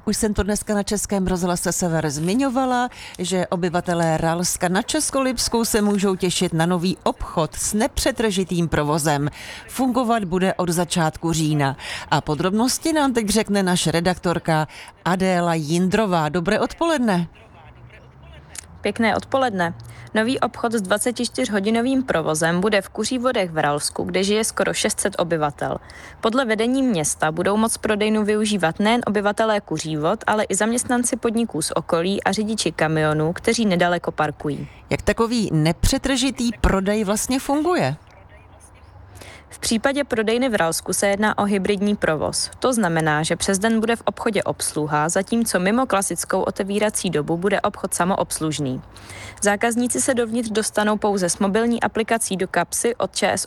Už jsem to dneska na Českém rozhlase Sever zmiňovala, že obyvatelé Ralska na Českolipsku se můžou těšit na nový obchod s nepřetržitým provozem. Fungovat bude od začátku října. A podrobnosti nám teď řekne naše redaktorka Adéla Jindrová. Dobré odpoledne. Pěkné odpoledne. Nový obchod s 24-hodinovým provozem bude v Kuřívodech v Ralsku, kde žije skoro 600 obyvatel. Podle vedení města budou moct prodejnu využívat nejen obyvatelé Kuřívod, ale i zaměstnanci podniků z okolí a řidiči kamionů, kteří nedaleko parkují. Jak takový nepřetržitý prodej vlastně funguje? V případě prodejny v Ralsku se jedná o hybridní provoz. To znamená, že přes den bude v obchodě obsluha, zatímco mimo klasickou otevírací dobu bude obchod samoobslužný. Zákazníci se dovnitř dostanou pouze s mobilní aplikací do kapsy od ČSOB